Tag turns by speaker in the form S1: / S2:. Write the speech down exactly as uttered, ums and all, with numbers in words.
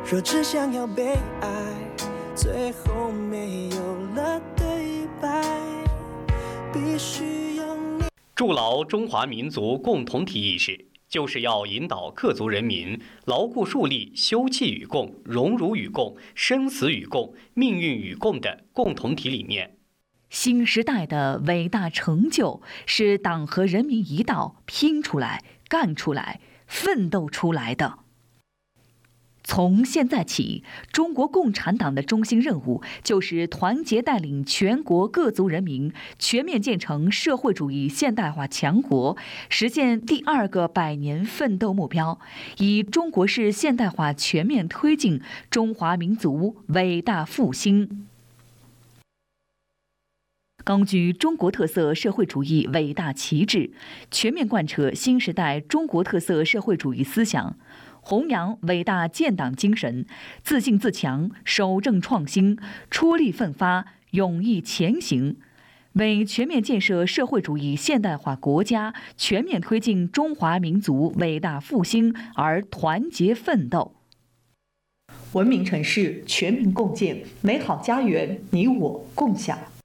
S1: 若只想要被爱，最后没有了对白，必须用你。
S2: 筑牢中华民族共同体意识，就是要引导各族人民牢固树立休戚与共、荣辱与共、生死与共、命运与共的共同体理念。
S3: 新时代的伟大成就，是党和人民一道拼出来、干出来、奋斗出来的。从现在起，中国共产党的中心任务就是团结带领全国各族人民全面建成社会主义现代化强国，实现第二个百年奋斗目标，以中国式现代化全面推进中华民族伟大复兴。高举中国特色社会主义伟大旗帜，全面贯彻新时代中国特色社会主义思想，弘扬伟大建党精神，自信自强，守正创新，出力奋发，勇毅前行，为全面建设社会主义现代化国家、全面推进中华民族伟大复兴而团结奋斗。
S4: 文明城市全民共建，美好家园你我共享。